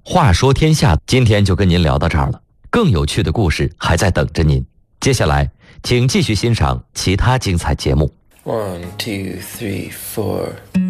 话说天下今天就跟您聊到这儿了，更有趣的故事还在等着您。接下来请继续欣赏其他精彩节目。 1, 2, 3, 4